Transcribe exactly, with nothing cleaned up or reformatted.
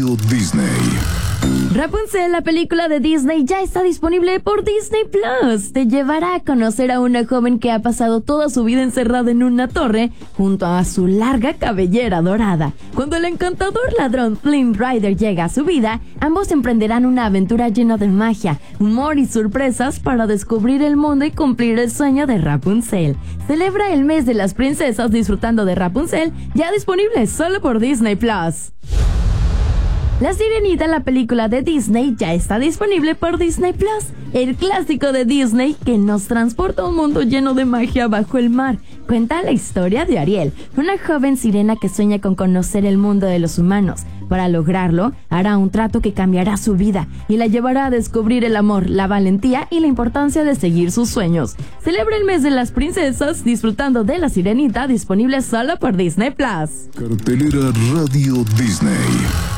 Radio Disney. Rapunzel, la película de Disney, ya está disponible por Disney Plus. Te llevará a conocer a una joven que ha pasado toda su vida encerrada en una torre junto a su larga cabellera dorada. Cuando el encantador ladrón Flynn Rider llega a su vida, ambos emprenderán una aventura llena de magia, humor y sorpresas para descubrir el mundo y cumplir el sueño de Rapunzel. Celebra el mes de las princesas disfrutando de Rapunzel, ya disponible solo por Disney Plus. La Sirenita, la película de Disney, ya está disponible por Disney Plus, el clásico de Disney que nos transporta a un mundo lleno de magia bajo el mar. Cuenta la historia de Ariel, una joven sirena que sueña con conocer el mundo de los humanos. Para lograrlo, hará un trato que cambiará su vida y la llevará a descubrir el amor, la valentía y la importancia de seguir sus sueños. Celebra el mes de las princesas disfrutando de La Sirenita, disponible solo por Disney Plus. Cartelera Radio Disney.